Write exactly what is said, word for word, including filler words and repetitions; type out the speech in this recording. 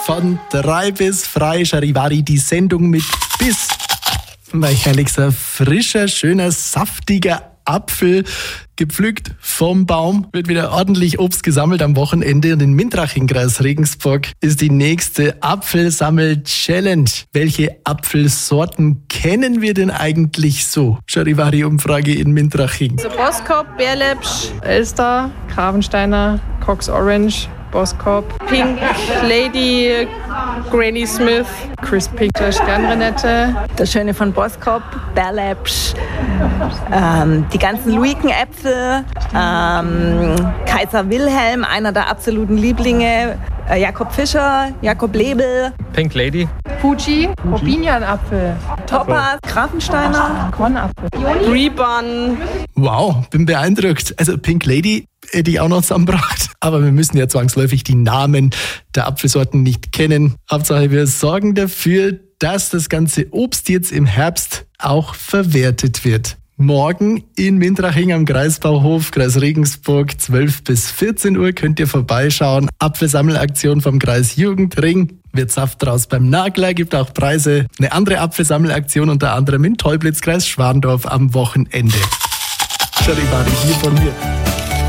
Von drei bis frei, Charivari, die Sendung mit Biss. Weicherlichster, frischer, schöner, saftiger Apfel, gepflückt vom Baum, wird wieder ordentlich Obst gesammelt am Wochenende und in Mintraching, Kreis Regensburg, ist die nächste Apfelsammel-Challenge. Welche Apfelsorten kennen wir denn eigentlich so? Charivari-Umfrage in Mintraching. Also Boskop, Bärlepsch, Elster, Gravensteiner, Cox Orange, Boskop, Pink Lady, Granny Smith, Chris Pink, der Sternrenette. Das Schöne von Boskop, Bärlepsch, ähm, die ganzen Luikenäpfel, ähm, Kaiser Wilhelm, einer der absoluten Lieblinge, äh, Jakob Fischer, Jakob Lebel. Pink Lady. Fuji, Robinianapfel. Topaz, Grafensteiner, Kornapfel. Rebun. Wow, bin beeindruckt. Also Pink Lady hätte ich auch noch zusammengebracht. Aber wir müssen ja zwangsläufig die Namen der Apfelsorten nicht kennen. Hauptsache, wir sorgen dafür, dass das ganze Obst jetzt im Herbst auch verwertet wird. Morgen in Mintraching am Kreisbauhof, Kreis Regensburg, zwölf bis vierzehn Uhr könnt ihr vorbeischauen. Apfelsammelaktion vom Kreis Jugendring. Wird Saft draus beim Nagler, gibt auch Preise. Eine andere Apfelsammelaktion unter anderem in Teublitz, Kreis Schwandorf am Wochenende. Charivari hier von mir.